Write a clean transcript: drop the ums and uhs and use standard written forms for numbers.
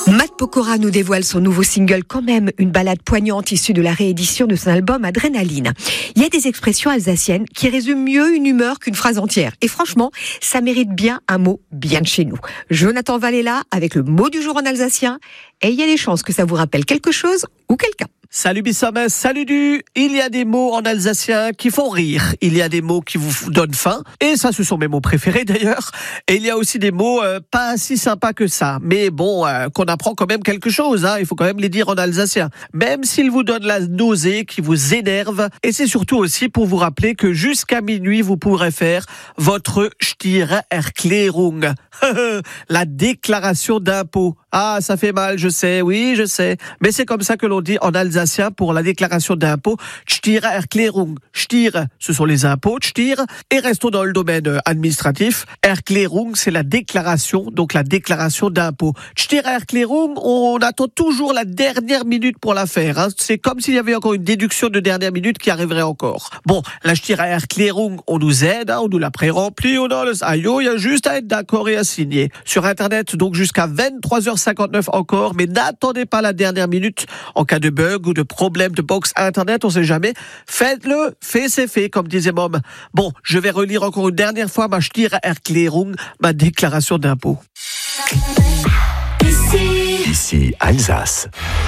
Matt Pokora nous dévoile son nouveau single Quand même, une ballade poignante issue de la réédition de son album Adrénaline. Il y a des expressions alsaciennes qui résument mieux une humeur qu'une phrase entière. Et franchement, ça mérite bien un mot bien de chez nous. Jonathan Val est là avec le mot du jour en alsacien. Et il y a des chances que ça vous rappelle quelque chose ou quelqu'un. Salut Bissam, salut Du. Il y a des mots en alsacien qui font rire. Il y a des mots qui vous donnent faim. Et ça, ce sont mes mots préférés d'ailleurs. Et il y a aussi des mots pas si sympas que ça. Mais bon, qu'on apprend quand même quelque chose. Hein. Il faut quand même les dire en alsacien. Même s'ils vous donnent la nausée, qui vous énerve. Et c'est surtout aussi pour vous rappeler que jusqu'à minuit, vous pourrez faire votre Steuererklärung. La déclaration d'impôt. Ah, ça fait mal, je sais, oui, je sais. Mais c'est comme ça que l'on dit en alsacien pour la déclaration d'impôt. Steuererklärung. Steuer, ce sont les impôts, Steuer. Et restons dans le domaine administratif. Erklärung, c'est la déclaration, donc la déclaration d'impôt. Steuererklärung, on attend toujours la dernière minute pour la faire. Hein. C'est comme s'il y avait encore une déduction de dernière minute qui arriverait encore. Bon, la Steuererklärung, on nous aide, hein, on nous la pré-remplit, on a le il y a juste à être d'accord et à signer. Sur Internet, donc jusqu'à 23h59 encore, mais n'attendez pas la dernière minute en cas de bug ou de problème de box Internet, on sait jamais. Faites-le, fait c'est fait, comme disait Mom. Bon, je vais relire encore une dernière fois ma Steuererklärung, ma déclaration d'impôt. Ici Alsace.